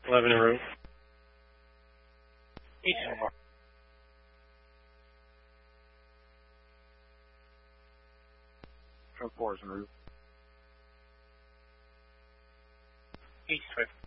11 en route. East and north. Truck 4 is en route. East 5.